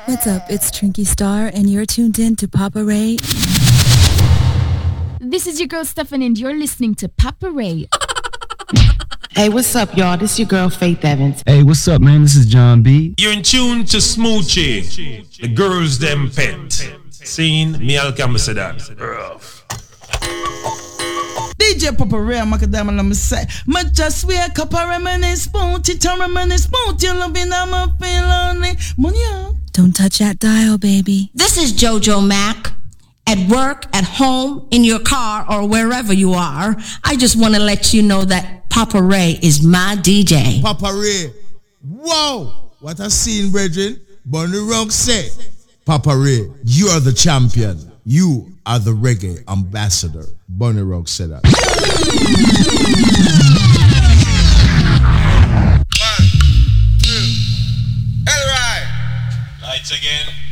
What's up? It's Trinky Star, and you're tuned in to Papa Ray. This is your girl Stephanie, and you're listening to Papa Ray. Hey, what's up, y'all? This is your girl Faith Evans. Hey, what's up, man? This is John B. You're in tune to Smoochie, the girls them pet. Seen me Alcam say that. DJ Papa Ray, Macadam, let me say, ma just wake up a reminisce, spoon, it a reminisce, spoon, you loving, I'm feel lonely. Money out. Don't touch that dial, baby. This is JoJo Mack. At work, at home, in your car, or wherever you are, I just want to let you know that Papa Ray is my DJ. Papa Ray. Wow! What a scene, brethren. Bunny Rock say, Papa Ray, you are the champion. You are the reggae ambassador. Bunny Rock said that. 1, 2, all right. Lights again.